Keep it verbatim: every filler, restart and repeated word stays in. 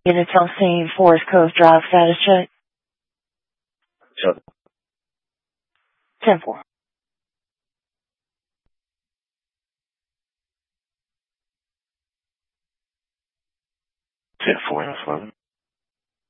Unitel Scene, Forest Cove Drive status check. Sure. Temple. ten four and eleven.